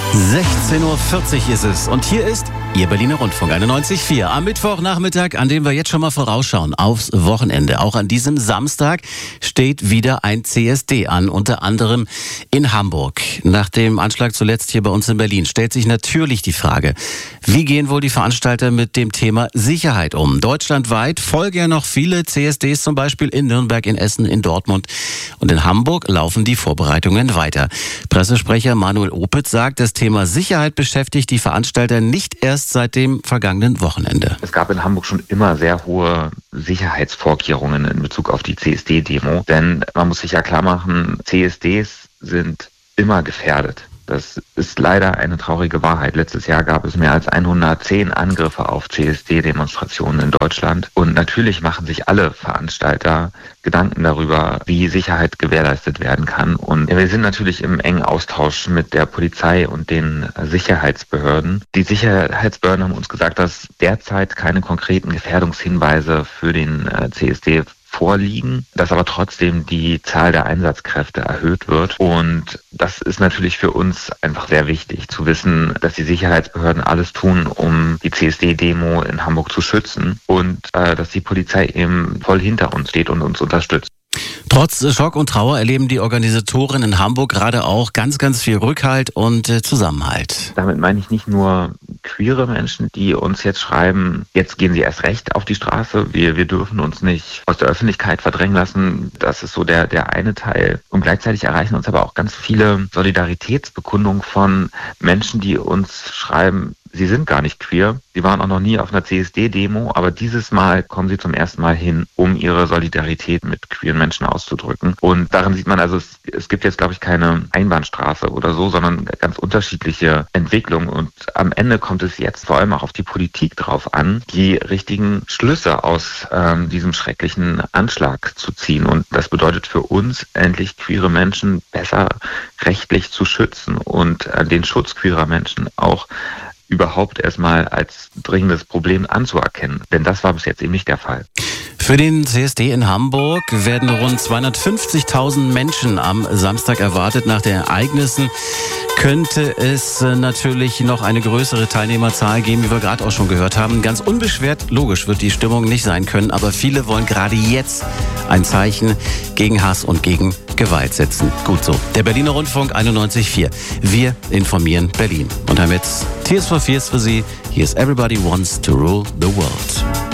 16:40 Uhr ist es und hier ist Ihr Berliner Rundfunk 91.4 am Mittwochnachmittag, an dem wir jetzt schon mal vorausschauen aufs Wochenende. Auch an diesem Samstag steht wieder ein CSD an, unter anderem in Hamburg. Nach dem Anschlag zuletzt hier bei uns in Berlin stellt sich natürlich die Frage, wie gehen wohl die Veranstalter mit dem Thema Sicherheit um? Deutschlandweit folgen ja noch viele CSDs, zum Beispiel in Nürnberg, in Essen, in Dortmund und in Hamburg laufen die Vorbereitungen weiter. Pressesprecher Manuel Opitz sagt, das Thema Sicherheit beschäftigt die Veranstalter nicht erst seit dem vergangenen Wochenende. Es gab in Hamburg schon immer sehr hohe Sicherheitsvorkehrungen in Bezug auf die CSD-Demo. Denn man muss sich ja klar machen, CSDs sind immer gefährdet. Das ist leider eine traurige Wahrheit. Letztes Jahr gab es mehr als 110 Angriffe auf CSD-Demonstrationen in Deutschland. Und natürlich machen sich alle Veranstalter Gedanken darüber, wie Sicherheit gewährleistet werden kann. Und wir sind natürlich im engen Austausch mit der Polizei und den Sicherheitsbehörden. Die Sicherheitsbehörden haben uns gesagt, dass derzeit keine konkreten Gefährdungshinweise für den CSD vorliegen, dass aber trotzdem die Zahl der Einsatzkräfte erhöht wird. Und das ist natürlich für uns einfach sehr wichtig, zu wissen, dass die Sicherheitsbehörden alles tun, um die CSD-Demo in Hamburg zu schützen und dass die Polizei eben voll hinter uns steht und uns unterstützt. Trotz Schock und Trauer erleben die Organisatoren in Hamburg gerade auch ganz, ganz viel Rückhalt und Zusammenhalt. Damit meine ich nicht nur queere Menschen, die uns jetzt schreiben, jetzt gehen sie erst recht auf die Straße, wir dürfen uns nicht aus der Öffentlichkeit verdrängen lassen. Das ist so der eine Teil. Und gleichzeitig erreichen uns aber auch ganz viele Solidaritätsbekundungen von Menschen, die uns schreiben, sie sind gar nicht queer. Sie waren auch noch nie auf einer CSD-Demo, aber dieses Mal kommen sie zum ersten Mal hin, um ihre Solidarität mit queeren Menschen auszudrücken. Und darin sieht man also, es gibt jetzt, glaube ich, keine Einbahnstraße oder so, sondern ganz unterschiedliche Entwicklungen. Und am Ende kommt es jetzt vor allem auch auf die Politik drauf an, die richtigen Schlüsse aus diesem schrecklichen Anschlag zu ziehen. Und das bedeutet für uns, endlich queere Menschen besser rechtlich zu schützen und den Schutz queerer Menschen auch überhaupt erstmal als dringendes Problem anzuerkennen. Denn das war bis jetzt eben nicht der Fall. Für den CSD in Hamburg werden rund 250.000 Menschen am Samstag erwartet. Nach den Ereignissen könnte es natürlich noch eine größere Teilnehmerzahl geben, wie wir gerade auch schon gehört haben. Ganz unbeschwert, logisch, wird die Stimmung nicht sein können, aber viele wollen gerade jetzt ein Zeichen gegen Hass und gegen Gewalt setzen. Gut so. Der Berliner Rundfunk 91.4. Wir informieren Berlin. Und damit Tears for Fears für Sie. Hier ist Everybody Wants to Rule the World.